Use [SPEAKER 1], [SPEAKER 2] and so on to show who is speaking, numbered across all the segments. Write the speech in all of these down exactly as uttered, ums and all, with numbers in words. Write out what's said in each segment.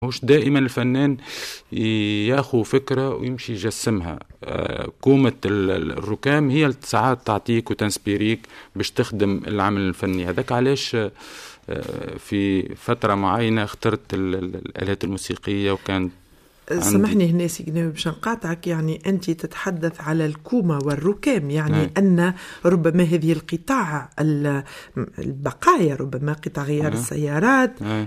[SPEAKER 1] مش دائما الفنان ياخو فكرة ويمشي يجسمها. كومة الركام هي ساعات تعطيك وتنسبيريك باش تخدم العمل الفني. هذاك علاش في فترة معينة اخترت الآلات الموسيقية. وكانت
[SPEAKER 2] سامحني هنا سيجناوي باش نقاطعك، يعني أنت تتحدث على الكومة والركام، يعني
[SPEAKER 1] هاي.
[SPEAKER 2] أن ربما هذه القطاع البقايا، ربما قطاع غيار السيارات هاي.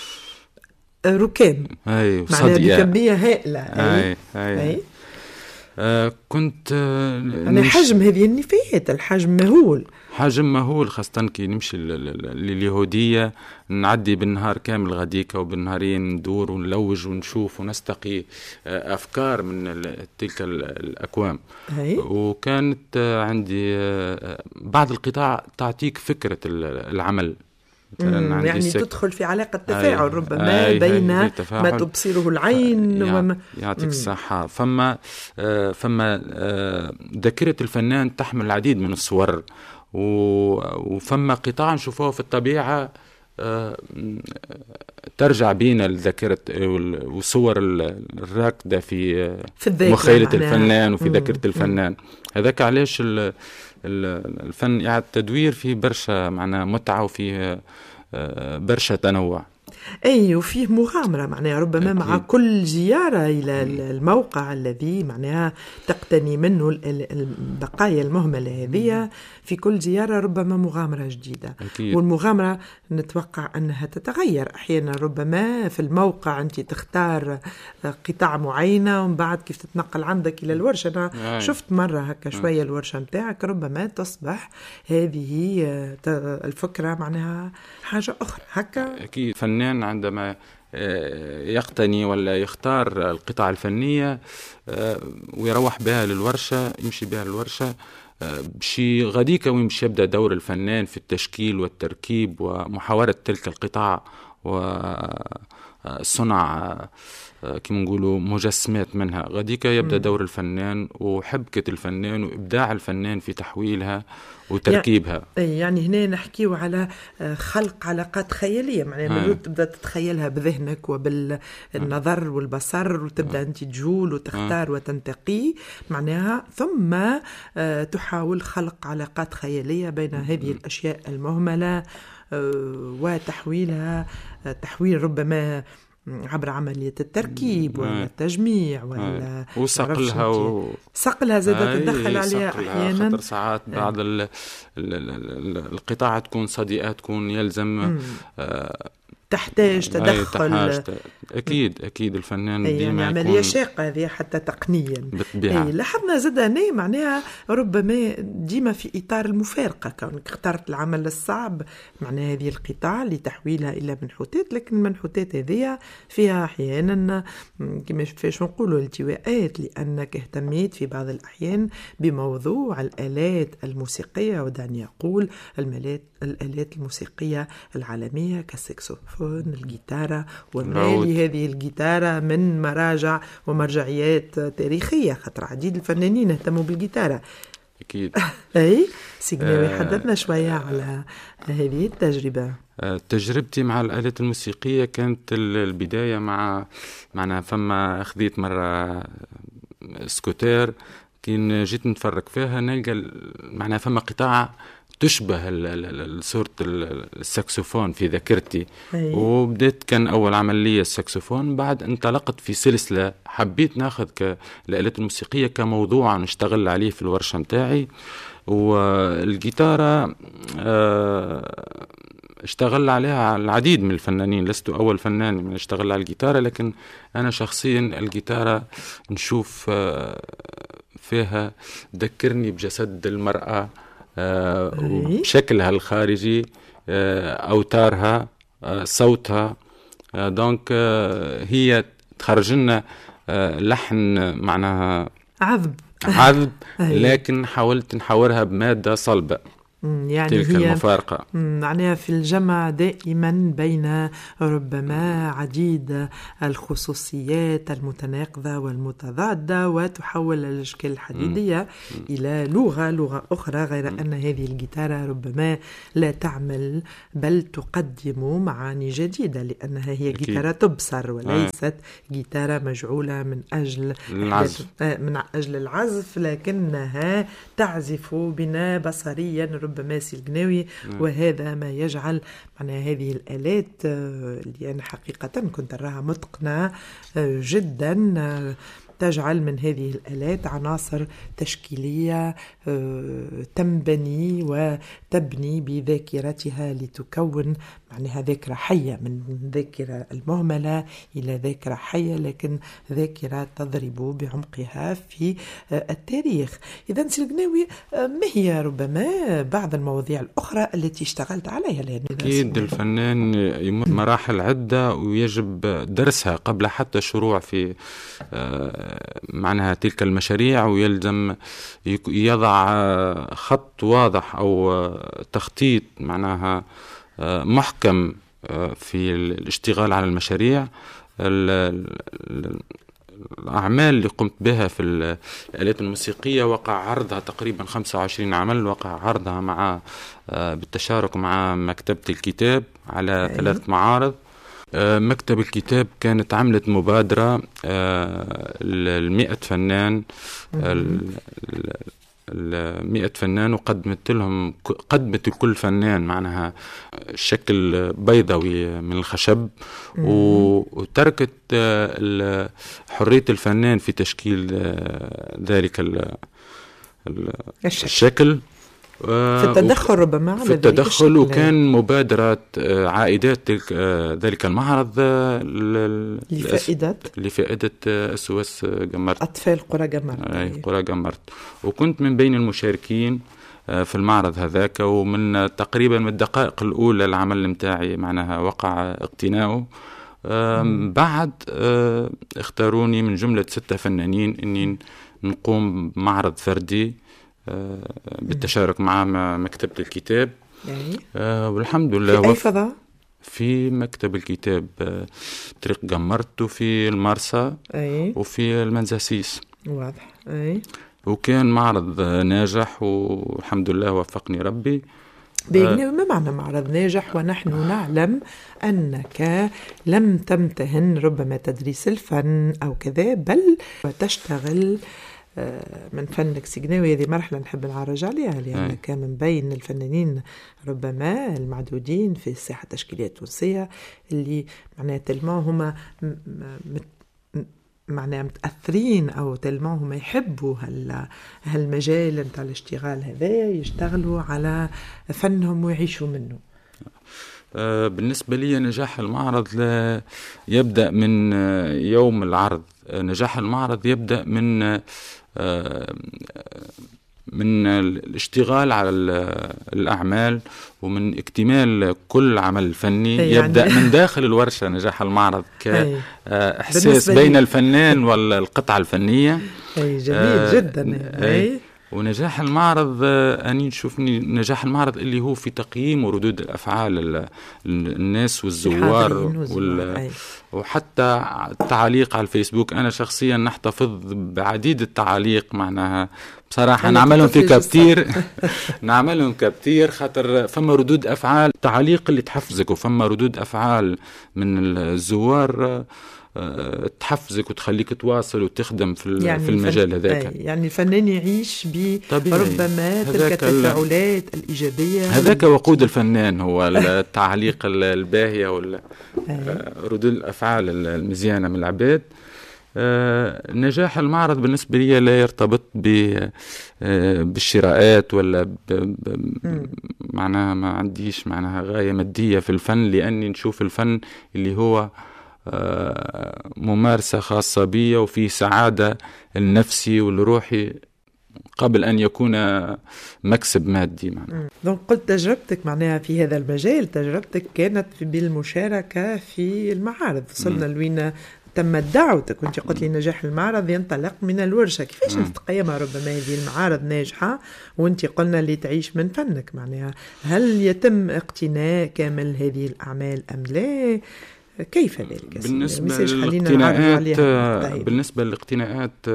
[SPEAKER 2] ركام
[SPEAKER 1] هاي
[SPEAKER 2] معناها بكمية هائلة.
[SPEAKER 1] هاي هاي, هاي. آه كنت
[SPEAKER 2] يعني حجم هذه النفايات، الحجم مهول،
[SPEAKER 1] حجم مهول، خاصة كي نمشي لليهودية نعدي بالنهار كامل غديكة، وبالنهارين ندور ونلوج ونشوف ونستقي أفكار من تلك الأكوام.
[SPEAKER 2] هي.
[SPEAKER 1] وكانت عندي بعض القطاع تعطيك فكرة العمل،
[SPEAKER 2] يعني تدخل في علاقة تفاعل آي ربما آي بين آي ما تبصره العين وما
[SPEAKER 1] يعطيك الصحة. فما آه فما آه ذاكرة الفنان تحمل العديد من الصور، وفما قطاع نشوفوه في الطبيعة آه ترجع بينا الذاكرة وصور الراكدة في, في مخيلة الفنان وفي ذاكرة الفنان. هذاك علاش الفن يعني التدوير فيه برشا معناه متعة وفيه برشا تنوع.
[SPEAKER 2] أي وفيه مغامرة معناها ربما أكيد. مع كل زيارة إلى الموقع الذي معناها تقتني منه البقايا المهملة هذه، في كل زيارة ربما مغامرة جديدة أكيد. والمغامرة نتوقع أنها تتغير أحيانا، ربما في الموقع أنت تختار قطاع معينة ومن بعد كيف تتنقل عندك إلى الورشة. أنا شفت مرة هكا شوية الورشة متاعك ربما تصبح هذه الفكرة معناها حاجة أخرى هكا.
[SPEAKER 1] أكيد فنان عندما يقتني ولا يختار القطع الفنية ويروح بها للورشة، يمشي بها للورشة بشي غديكا وين باش يبدأ دور الفنان في التشكيل والتركيب ومحاورة تلك القطع وصنع كما نقولوا مجسمات منها. غديكا يبدأ دور الفنان وحبكة الفنان وإبداع الفنان في تحويلها وتركيبها.
[SPEAKER 2] يعني هنا نحكيو على خلق علاقات خيالية، معناها تبدأ تتخيلها بذهنك وبالنظر والبصر، وتبدأ أنت تجول وتختار وتنتقي معناها، ثم تحاول خلق علاقات خيالية بين هذه الأشياء المهملة وتحويلها تحويل ربما عبر عملية التركيب ولا التجميع ولا
[SPEAKER 1] وصقلها و...
[SPEAKER 2] صقلها زادت تدخل عليها أحيانا.
[SPEAKER 1] خطر ساعات بعض ال... ال... ال... القطاع تكون صديقة، تكون يلزم آه
[SPEAKER 2] تحتاج تدخل.
[SPEAKER 1] تحتاج أكيد أكيد الفنان
[SPEAKER 2] ديما يعني عملية يكون... شاقة هذه حتى تقنيا. أي لاحظنا زدنا معناها ربما ديما في إطار المفارقة، كونك اخترت العمل الصعب معناها هذه القطاع لتحويلها إلى منحوتات، لكن المنحوتات هذه فيها أحيانا كما فيش نقولوا التواءات، لأنك اهتميت في بعض الأحيان بموضوع الآلات الموسيقية، ودعني يقول المالات الآلات الموسيقية العالمية كالسكسوفون الجيتارة ومالي هذه الجيتارة من مراجع ومرجعيات تاريخية، خاطر عديد الفنانين اهتموا بالجيتارة
[SPEAKER 1] أكيد.
[SPEAKER 2] أي سيجناوي آه حدثنا شوية على هذه التجربة.
[SPEAKER 1] آه تجربتي مع الآلات الموسيقية كانت البداية مع معنا فما أخذيت مرة سكوتير، كين جيت نتفرج فيها نلقى معنا فما قطاع تشبه صورة الساكسوفون في ذاكرتي. أيه. وبدأت كان أول عمل لي الساكسوفون، بعد انطلقت في سلسلة حبيت ناخذ الآلات الموسيقية كموضوع نشتغل عليه في الورشة متاعي. والجيتارة اشتغل عليها العديد من الفنانين، لست أول فنان من اشتغل على الجيتارة، لكن أنا شخصيا الجيتارة نشوف فيها ذكرني بجسد المرأة وبشكلها الخارجي، أوتارها، صوتها، دونك هي تخرج لنا لحن معناها
[SPEAKER 2] عذب
[SPEAKER 1] عذب، لكن حاولت نحورها بمادة صلبة.
[SPEAKER 2] يعني
[SPEAKER 1] تلك
[SPEAKER 2] هي
[SPEAKER 1] المفارقة
[SPEAKER 2] معناها في الجمع دائما بين ربما عديد الخصوصيات المتناقضة والمتضادة، وتحول الأشكال الحديدية م. إلى لغة لغة أخرى، غير م. أن هذه الجيتارة ربما لا تعمل بل تقدم معاني جديدة، لأنها هي أكيد. جيتارة تبصر وليست آه. جيتارة مجعولة من أجل
[SPEAKER 1] العزف
[SPEAKER 2] من أجل العزف، لكنها تعزف بنا بصريا ربما سلقناوي. وهذا ما يجعل معناها هذه الآلات اللي أنا حقيقة كنت أراها متقنة جدا تجعل من هذه الآلات عناصر تشكيلية تنبني وتبني بذاكرتها لتكون معناها ذاكرة حية، من ذاكرة المهملة إلى ذاكرة حية، لكن ذاكرة تضرب بعمقها في التاريخ. إذن سلقناوي، ما هي ربما بعض المواضيع الأخرى التي اشتغلت عليها؟ لأن
[SPEAKER 1] أكيد الفنان يمر مراحل عدة ويجب درسها قبل حتى الشروع في معناها تلك المشاريع، ويلزم يضع خط واضح أو تخطيط معناها محكم في الاشتغال على المشاريع. الأعمال اللي قمت بها في الآلات الموسيقية وقع عرضها تقريبا خمسة وعشرين عمل، وقع عرضها مع بالتشارك مع مكتبة الكتاب على أيه. ثلاث معارض. مكتب الكتاب كانت عملت مبادرة المئة فنان المئة فنان، وقدمت لهم قدمت لكل فنان معناها شكل بيضاوي من الخشب، وتركت حرية الفنان في تشكيل ذلك الشكل
[SPEAKER 2] في التدخل ربما
[SPEAKER 1] في التدخل. وكان مبادرة عائدات ذلك المعرض
[SPEAKER 2] لفائدة
[SPEAKER 1] لفائدة اس او اس جمرت،
[SPEAKER 2] أطفال قرى جمرت.
[SPEAKER 1] أي قرى جمرت. وكنت من بين المشاركين في المعرض هذاك، ومن تقريبا من الدقائق الأولى العمل متاعي معناها وقع اقتناؤه. بعد اختاروني من جملة ستة فنانين إني نقوم بمعرض فردي بالتشارك مع مكتبة الكتاب. آه والحمد لله.
[SPEAKER 2] في أي فضاء؟
[SPEAKER 1] في مكتب الكتاب طريق جمرت، وفي المرسى
[SPEAKER 2] أي.
[SPEAKER 1] وفي المنزاسيس.
[SPEAKER 2] واضح. أي.
[SPEAKER 1] وكان معرض ناجح والحمد لله وفقني ربي.
[SPEAKER 2] آه ما معنى معرض ناجح ونحن نعلم أنك لم تمتهن ربما تدريس الفن أو كذا، بل تشتغل من فنك سجناوي؟ هذه مرحلة نحب نعرج عليها، لأنك من بين الفنانين ربما المعدودين في الساحة التشكيلية التونسية اللي معناها تلما هما معناها متأثرين أو تلما هما يحبوا هالمجال نتاع الاشتغال هذا، يشتغلوا على فنهم ويعيشوا منه.
[SPEAKER 1] بالنسبة لي نجاح المعرض لا يبدأ من يوم العرض، نجاح المعرض يبدأ من من الاشتغال على الأعمال ومن اكتمال كل عمل فني. يعني يبدأ من داخل الورشة نجاح المعرض كإحساس بين الفنان والقطعة الفنية.
[SPEAKER 2] أي جميل جدا. أي.
[SPEAKER 1] ونجاح المعرض أني نشوفني نجاح المعرض اللي هو في تقييم وردود الأفعال الناس والزوار وال... وحتى التعليق على الفيسبوك. أنا شخصيا نحتفظ بعديد التعليق معناها بصراحة نعملهم في كابتير نعملهم كابتير خاطر فما ردود أفعال تعليق اللي تحفزك، وفما ردود أفعال من الزوار تحفزك وتخليك تواصل وتخدم في يعني في المجال هذاك.
[SPEAKER 2] يعني الفنان يعيش بربما تلك التفاعلات الإيجابية.
[SPEAKER 1] هذاك وقود الفنان هو التعليق الباهية وردود الأفعال المزيانة من العباد. نجاح المعرض بالنسبة لي لا يرتبط بالشراءات ولا معناها ما عنديش معناها غاية مادية في الفن، لأني نشوف الفن اللي هو ممارسة خاصة بي وفي سعادة النفسي والروحي قبل أن يكون مكسب مادي معناها.
[SPEAKER 2] دونك قلت تجربتك معناها في هذا المجال، تجربتك كانت بالمشاركة في المعارض، وصلنا لوين تم دعوتك وانت قلت لي نجاح المعرض ينطلق من الورشة. كيفاش تتقيم ربما هذه المعارض ناجحة وانت قلنا اللي تعيش من فنك معناها؟ هل يتم اقتناء كامل هذه الأعمال أم لا؟ كيف ذلك؟
[SPEAKER 1] بالنسبة للاقتناءات بالنسبة للاقتناءات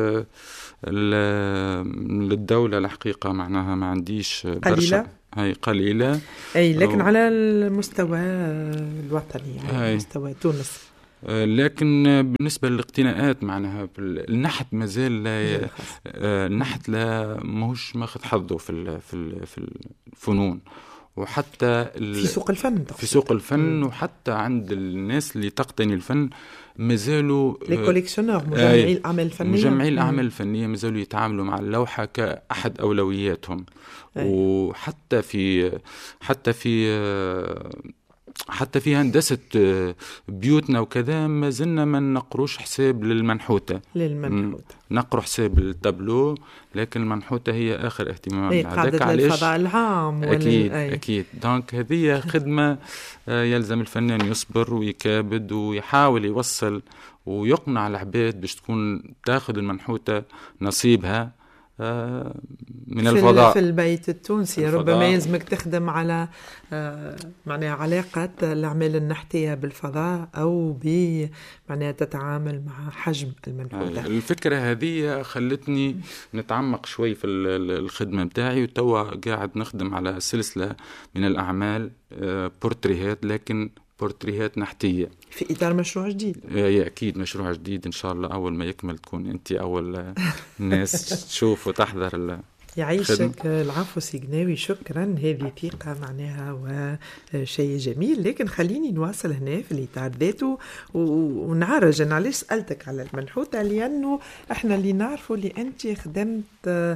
[SPEAKER 1] للدولة الحقيقة معناها ما عنديش
[SPEAKER 2] قليلة،
[SPEAKER 1] هاي قليلة
[SPEAKER 2] أي لكن أو... على المستوى الوطني على مستوى تونس.
[SPEAKER 1] لكن بالنسبة للاقتناءات معناها النحت مازال النحت لا ماهوش ماخذ حظه في في الفنون، وحتى
[SPEAKER 2] في سوق الفن
[SPEAKER 1] في سوق الفن وحتى عند الناس اللي تقتني الفن مازالوا
[SPEAKER 2] لي كوليكسيونور مجمعي الأعمال الفنية
[SPEAKER 1] مجمعي الأعمال الفنية مازالوا يتعاملوا مع اللوحة كأحد أولوياتهم. أي. وحتى في حتى في حتى في هندسة بيوتنا وكذا ما زلنا ما نقروش حساب للمنحوتة
[SPEAKER 2] للمنحوتة
[SPEAKER 1] نقرأ حساب التابلو، لكن المنحوتة هي آخر اهتمام.
[SPEAKER 2] أي قاعدة للفضاء العام
[SPEAKER 1] أكيد أي. أكيد دونك هذه خدمة يلزم الفنان يصبر ويكابد ويحاول يوصل ويقنع العباد باش تكون تاخذ المنحوتة نصيبها من
[SPEAKER 2] في
[SPEAKER 1] الفضاء
[SPEAKER 2] في البيت التونسي. ربما يلزمك تخدم على معناها علاقة الأعمال النحتية بالفضاء أو ب معناها تتعامل مع حجم المنحوتة.
[SPEAKER 1] الفكرة هذه خلتني نتعمق شوي في الخدمة متاعي، وتوا قاعد نخدم على سلسلة من الأعمال بورتريهات، لكن بورتريهات نحتية
[SPEAKER 2] في إطار مشروع جديد.
[SPEAKER 1] يا أكيد مشروع جديد إن شاء الله أول ما يكمل تكون أنت أول ناس تشوف وتحضر.
[SPEAKER 2] يعيشك العفو سيجناوي، شكرا. هذه ثقة معناها وشيء جميل. لكن خليني نواصل هنا في الإطار ذاته ونعرج. أنا علاش سألتك على المنحوتة؟ لأنه إحنا اللي نعرفه اللي أنت خدمت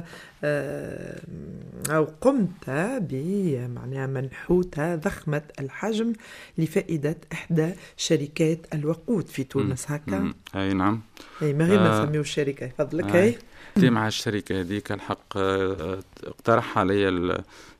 [SPEAKER 2] أو قمت بمعناها منحوتة ضخمة الحجم لفائدة إحدى شركات الوقود في تونس. هكا
[SPEAKER 1] أي نعم.
[SPEAKER 2] أي ما غير ما نسميه الشركة فضلك. أي
[SPEAKER 1] في مع الشركة هذيك الحق اقترح علي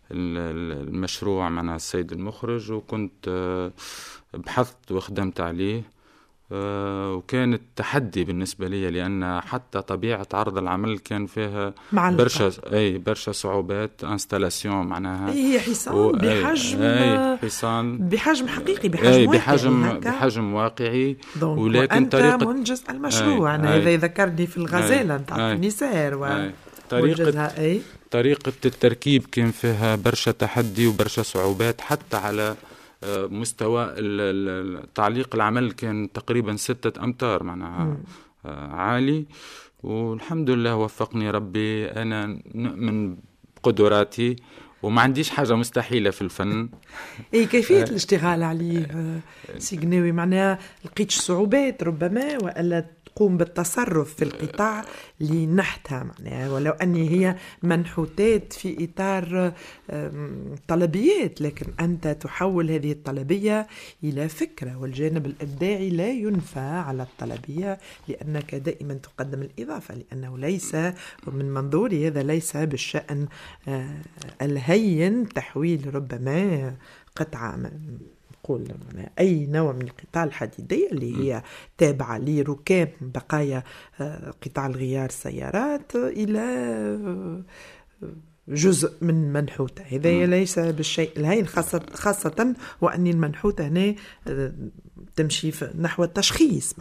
[SPEAKER 1] المشروع مع السيد المخرج، وكنت بحثت وخدمت عليه، وكانت تحدي بالنسبة لي لأن حتى طبيعة عرض العمل كان فيها برشا أي برشا صعوبات. انستالاسيون معناها
[SPEAKER 2] هي حصان و... بحجم
[SPEAKER 1] أي حصان
[SPEAKER 2] بحجم حقيقي بحجم
[SPEAKER 1] بحجم
[SPEAKER 2] واقعي
[SPEAKER 1] بحجم واقعي.
[SPEAKER 2] ولكن أنت طريقة منجز المشروع. أنا إذا ذكرني في الغزالة نتاع النسار و
[SPEAKER 1] طريقة أي. طريقة التركيب كان فيها برشا تحدي وبرشا صعوبات، حتى على مستوى تعليق العمل كان تقريبا ستة أمتار معناها عالي. والحمد لله وفقني ربي، أنا نؤمن بقدراتي وما عنديش حاجة مستحيلة في الفن.
[SPEAKER 2] إيه كيفية الاشتغال عليه سيجناوي؟ معناها لقيتش صعوبات ربما وألا تقوم بالتصرف في القطاع لنحتها معناها، ولو أني هي منحوتات في إطار طلبيات، لكن أنت تحول هذه الطلبية إلى فكرة، والجانب الإبداعي لا ينفى على الطلبية لأنك دائما تقدم الإضافة، لأنه ليس من منظوري هذا ليس بالشأن الهين تحويل ربما قطعة نقول أي نوع من القطاع الحديدية اللي هي تابعة لركاب بقايا قطاع الغيار السيارات إلى جزء من منحوتة. هذا ليس بالشيء الهين، خاصة, خاصة وأن المنحوتة هنا تمشي نحو التشخيص.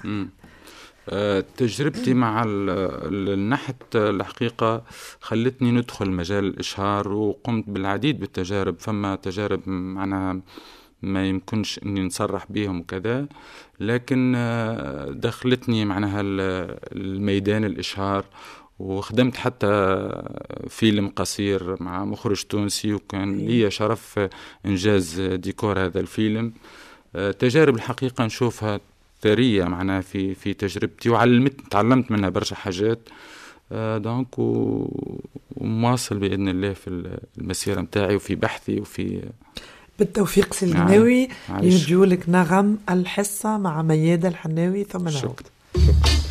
[SPEAKER 1] تجربتي مع النحت الحقيقة خلتني ندخل مجال الإشهار، وقمت بالعديد بالتجارب. فما تجارب معناها ما يمكنش اني نصرح بيهم وكذا، لكن دخلتني معناها الميدان الإشهار، وخدمت حتى فيلم قصير مع مخرج تونسي، وكان لي شرف إنجاز ديكور هذا الفيلم. تجارب الحقيقة نشوفها ثرية معناها في في تجربتي، وعلمت تعلمت منها برشا حاجات. دونك ومواصل بإذن الله في المسيرة متاعي وفي بحثي وفي
[SPEAKER 2] بالتوفيق سيجناوي. يرجو لك نغم الحصة مع ميادة الحناوي. ثم نعود.